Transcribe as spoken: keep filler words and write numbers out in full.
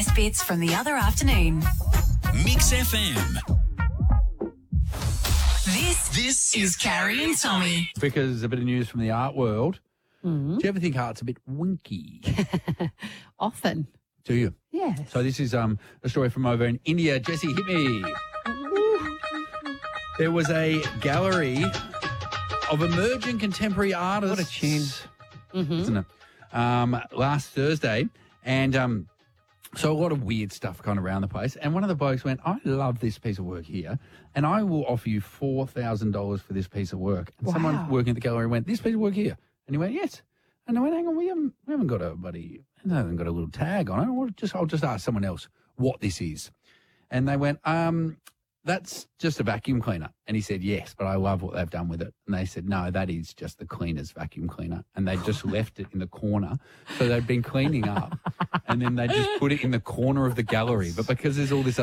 best bits from the other afternoon. Mix F M. This, This is Carrie and Tommy. Because a bit of news from the art world. Mm. Do you ever think art's a bit winky? Often. Do you? Yes. So this is um, a story from over in India. Jesse, hit me. There was a gallery of emerging contemporary artists. What a tune. Mm-hmm. Isn't it? Um, last Thursday. And um, so a lot of weird stuff kind of around the place. And one of the blokes went, I love this piece of work here, and I will offer you four thousand dollars for this piece of work. And Wow. someone working at the gallery went, this piece of work here. And he went, yes. And I went, hang on, we haven't, we haven't got a buddy, we haven't got a little tag on it. I'll just, I'll just ask someone else what this is. And they went, um, that's just a vacuum cleaner. And he said, yes, but I love what they've done with it. And they said, no, that is just the cleaner's vacuum cleaner. And they just left it in the corner. So they'd been cleaning up and then they just put it in the corner of the gallery. But because there's all this